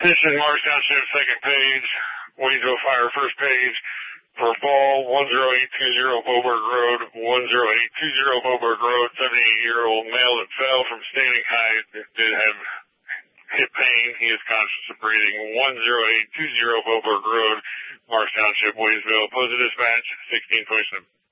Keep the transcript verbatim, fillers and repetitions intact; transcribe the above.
Attention, Marsh Township, second page. Waynesville Fire, first page. For fall, one zero eight two zero Boberg Road, one zero eight two zero Boberg Road, seventy-eight-year-old male that fell from standing height, did have hip pain. He is conscious of breathing. one zero eight two zero Boberg Road, Marsh Township, Waynesville. Opposite dispatch, sixteen twenty-seven.